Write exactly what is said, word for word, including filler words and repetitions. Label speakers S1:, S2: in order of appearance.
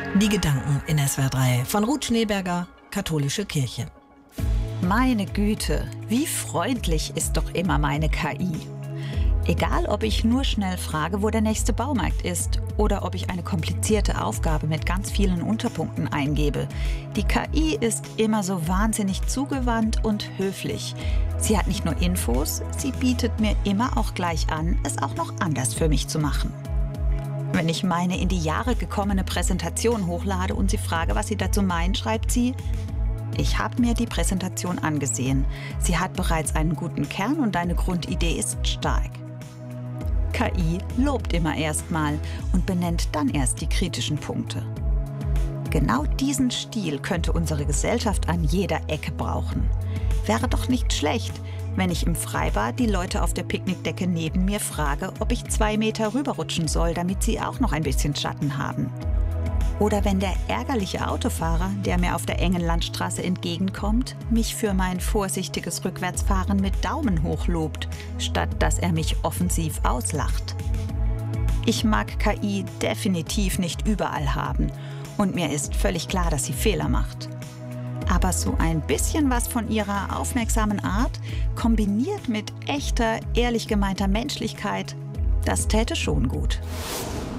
S1: Die Gedanken in S W R drei von Ruth Schneeberger, Katholische Kirche.
S2: Meine Güte, wie freundlich ist doch immer meine K I. Egal, ob ich nur schnell frage, wo der nächste Baumarkt ist oder ob ich eine komplizierte Aufgabe mit ganz vielen Unterpunkten eingebe. Die K I ist immer so wahnsinnig zugewandt und höflich. Sie hat nicht nur Infos, sie bietet mir immer auch gleich an, es auch noch anders für mich zu machen. Wenn ich meine in die Jahre gekommene Präsentation hochlade und sie frage, was sie dazu meint, schreibt sie: Ich habe mir die Präsentation angesehen. Sie hat bereits einen guten Kern und deine Grundidee ist stark. K I lobt immer erstmal und benennt dann erst die kritischen Punkte. Genau diesen Stil könnte unsere Gesellschaft an jeder Ecke brauchen. Wäre doch nicht schlecht, wenn ich im Freibad die Leute auf der Picknickdecke neben mir frage, ob ich zwei Meter rüberrutschen soll, damit sie auch noch ein bisschen Schatten haben. Oder wenn der ärgerliche Autofahrer, der mir auf der engen Landstraße entgegenkommt, mich für mein vorsichtiges Rückwärtsfahren mit Daumen hoch lobt, statt dass er mich offensiv auslacht. Ich mag K I definitiv nicht überall haben und mir ist völlig klar, dass sie Fehler macht. Aber so ein bisschen was von ihrer aufmerksamen Art, kombiniert mit echter, ehrlich gemeinter Menschlichkeit, das täte schon gut.